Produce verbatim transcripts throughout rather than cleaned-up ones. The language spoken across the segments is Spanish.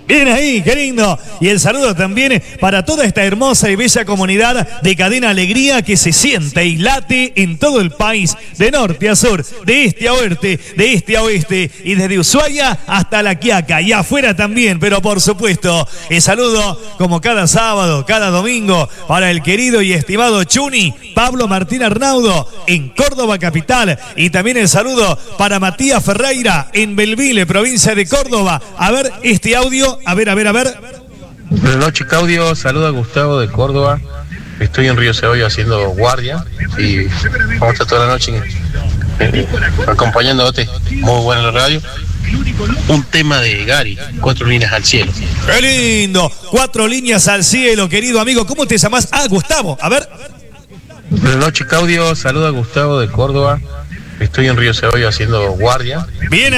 Bien ahí, qué lindo. Y el saludo también para toda esta hermosa y bella comunidad de Cadena Alegría que se siente y late en todo el país, de norte a sur, de este a oeste, de este a oeste, y desde Ushuaia hasta La Quiaca, y afuera también, pero por supuesto, el saludo como cada sábado, cada domingo, para el querido y estimado Chuni, Pablo Martín Arnaudo, en Córdoba capital, y también el saludo para Matías Ferreira, en Belville, provincia de Córdoba. A ver este audio. A ver, a ver, a ver. Buenas noches, Claudio. Saluda a Gustavo de Córdoba. Estoy en Río Ceballos haciendo guardia y vamos a estar toda la noche eh, acompañándote. Muy buena la radio. Un tema de Gary, Cuatro líneas al cielo. ¡Qué lindo! Cuatro líneas al cielo, querido amigo. ¿Cómo te llamás? Ah, Gustavo. A ver. Buenas noches, Claudio. Saluda a Gustavo de Córdoba. Estoy en Río Ceballos haciendo guardia. Bien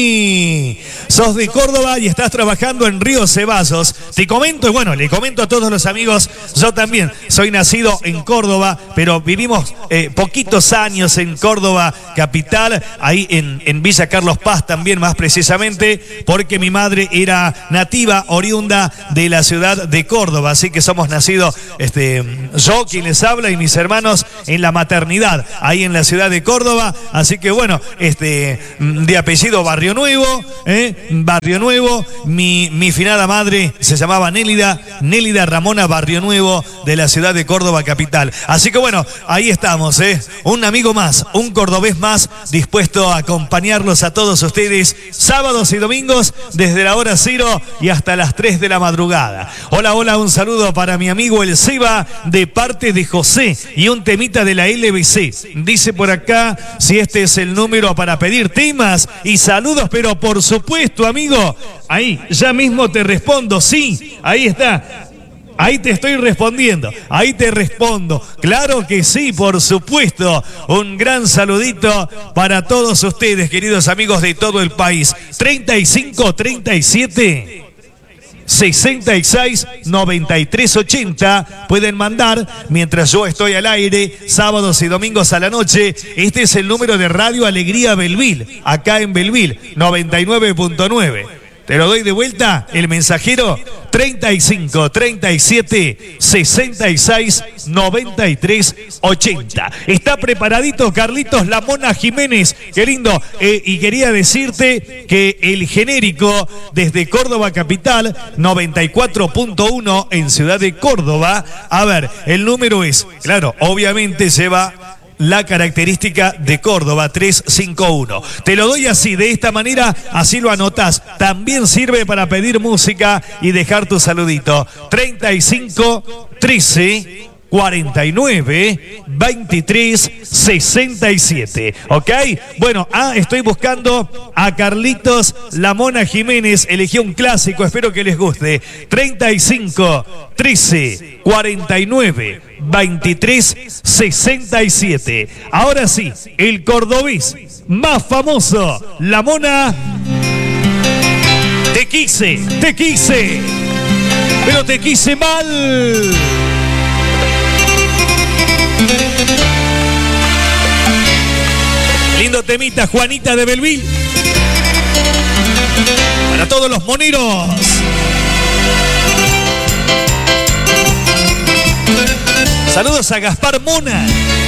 ahí. Sos de Córdoba y estás trabajando en Río Ceballos. Te comento, y bueno, le comento a todos los amigos, yo también soy nacido en Córdoba, pero vivimos eh, poquitos años en Córdoba capital, ahí en, en Villa Carlos Paz también más precisamente, porque mi madre era nativa, oriunda de la ciudad de Córdoba, así que somos nacidos, este, yo quien les habla y mis hermanos en la maternidad, ahí en la ciudad de Córdoba. Así que bueno, este, de apellido Barrio Nuevo, ¿eh? Barrio Nuevo, mi, mi finada madre se llamaba Nélida, Nélida Ramona Barrio Nuevo de la ciudad de Córdoba capital. Así que bueno, ahí estamos, ¿eh? Un amigo más, un cordobés más dispuesto a acompañarlos a todos ustedes sábados y domingos desde la hora cero y hasta las tres de la madrugada. Hola, hola, un saludo para mi amigo El Seba de parte de José y un temita de la L B C. Dice por acá, si este es el número para pedir temas y saludos, pero por supuesto, amigo, ahí ya mismo te respondo, sí, ahí está. Ahí te estoy respondiendo, ahí te respondo. Claro que sí, por supuesto. Un gran saludito para todos ustedes, queridos amigos de todo el país. treinta y cinco, treinta y siete... sesenta y seis, noventa y tres, ochenta. Pueden mandar mientras yo estoy al aire, sábados y domingos a la noche. Este es el número de Radio Alegría Belville, acá en Belville, noventa y nueve punto nueve. Te lo doy de vuelta, el mensajero treinta y cinco, treinta y siete, sesenta y seis, noventa y tres, ochenta. Está preparadito Carlitos La Mona Jiménez, qué lindo. Eh, y quería decirte que el genérico desde Córdoba capital, noventa y cuatro punto uno en Ciudad de Córdoba. A ver, el número es, claro, obviamente lleva la característica de Córdoba, trescientos cincuenta y uno. Te lo doy así, de esta manera, así lo anotás. También sirve para pedir música y dejar tu saludito. treinta y cinco, trece, cuarenta y nueve, veintitrés, sesenta y siete. ¿Ok? Bueno, ah, estoy buscando a Carlitos La Mona Jiménez. Elegí un clásico, espero que les guste. treinta y cinco, trece, cuarenta y nueve, veintitrés, sesenta y siete. Ahora sí, el cordobés más famoso, La Mona. Te quise, te quise, pero te quise mal. Lindo temita, Juanita de Belville. Para todos los moneros. Saludos a Gaspar Mona.